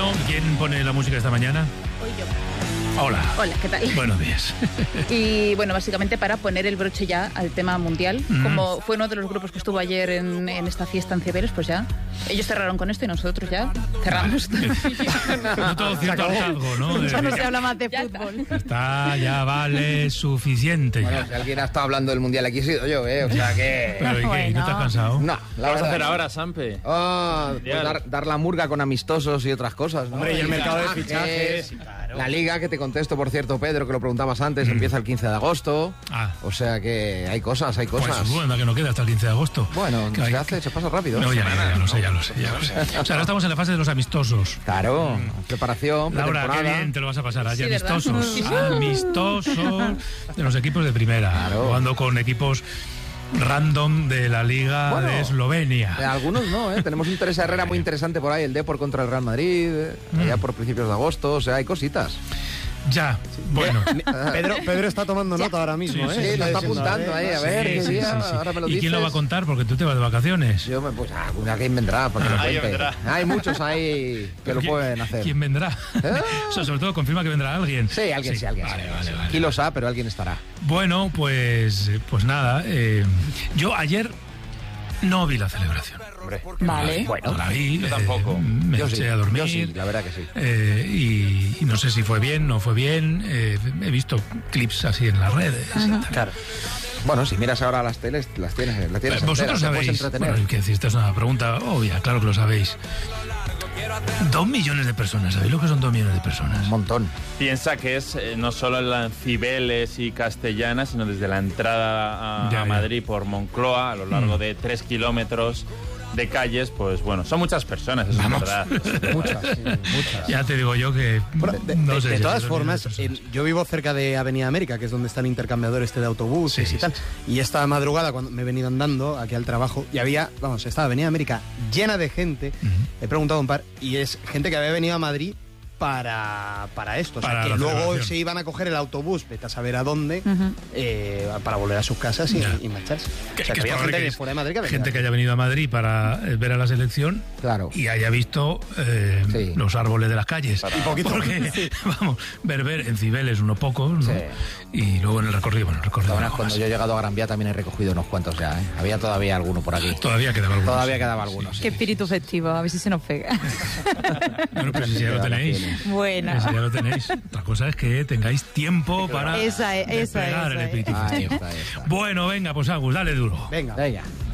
Bueno, ¿quién pone la música esta mañana? Hoy yo. Hola. Hola, ¿qué tal? Buenos días. Y bueno, básicamente para poner el broche ya al tema mundial, como fue uno de los grupos que estuvo ayer en esta fiesta en Cibeles, pues ya ellos cerraron con esto y nosotros ya cerramos. No todo cierto hartazgo, ¿no? Ya no se habla más de fútbol. Está, ya vale suficiente. Bueno, Ya. si alguien ha estado hablando del Mundial aquí he sido yo, o sea que... Pero ¿y qué? Bueno. ¿No te has cansado? No, ¿Qué la vas a hacer verdad. ahora, Sampe? Pues dar la murga con amistosos y otras cosas, ¿no? Hombre, y el mercado de fichajes. La Liga, que te contesto, por cierto, Pedro, que lo preguntabas antes, empieza el 15 de agosto. Ah. O sea que hay cosas. Pues bueno, que no queda hasta el 15 de agosto. Bueno, Que hay- se pasa rápido. No, ya lo sé. O sea, ahora estamos en la fase de los amistosos. Claro, preparación, Laura, qué pretemporada. bien te lo vas a pasar allí, Sí, ¿verdad? amistosos de los equipos de primera, Claro. jugando con equipos random de la Liga Bueno, de Eslovenia. Algunos no, ¿eh? Tenemos un Teresa Herrera muy interesante por ahí, el Depor contra el Real Madrid, allá por principios de agosto, o sea, hay cositas. Ya, bueno. Pedro está tomando nota ahora mismo, Sí, ¿eh? Sí, lo está apuntando ahí, a ver qué Sí, día, sí, sí. ahora me lo ¿Y dices. quién lo va a contar? Porque tú te vas de vacaciones. Pues alguien vendrá para que lo Alguien cuente. vendrá. Hay muchos ahí que lo ¿Quién- pueden hacer. ¿Quién vendrá? O sea, sobre todo confirma que vendrá alguien. Sí, alguien sí. Vale. Kilos A, pero alguien estará. Bueno, pues nada. Yo ayer no vi la celebración. Vale. No la vi. Yo tampoco. Me Yo sí, eché a dormir. yo sí, la verdad que sí. Y no sé si fue bien, no fue bien. He visto clips así en las redes. y tal. Claro. Bueno, si miras ahora las teles, la tienes enteras, Vosotros te puedes sabéis, entretener. bueno, que decir, esta es una pregunta obvia, claro que lo sabéis. 2 millones de personas, ¿sabéis lo que son 2 millones de personas? Un montón. Piensa que es no solo en las Cibeles y Castellana, sino desde la entrada a Ya. Madrid por Moncloa, a lo largo de 3 kilómetros de calles, pues bueno, son muchas personas, eso Vamos. es verdad. Muchas. Ya te digo yo que Bueno, no sé de si todas 2 formas, millones de personas. yo vivo cerca de Avenida América, que es donde está el intercambiador de autobuses Sí, y tal. sí, Y esta madrugada, cuando me he venido andando aquí al trabajo, y estaba Avenida América llena de gente. He preguntado a un par, y es gente que había venido a Madrid para esto. O sea, Para que la luego celebración. se iban a coger el autobús, vete a saber a dónde, para volver a sus casas Ya. y marcharse. Que- O sea, que que es había probable gente que de es fuera de Madrid que venía. gente que haya venido a Madrid para ver a la selección Claro. y haya visto Sí. los árboles de las calles. Y poquito. Porque, vamos, ver en Cibeles unos pocos, ¿no? Sí. Y luego en el recorrido, Ahora, algo cuando más. yo he llegado a Gran Vía también he recogido unos cuantos ya, ¿eh? Había todavía alguno por aquí. Todavía quedaba algunos. Todavía quedaba algunos. Qué espíritu festivo, a ver si se nos pega. Bueno, pero si ya lo tenéis. Buena. Si ya lo tenéis. Otra cosa es que tengáis tiempo para Esa es, despegar el esa es. espíritu Ahí festivo. está, ahí está. Bueno, venga, pues Agus, dale duro. Venga. Venga.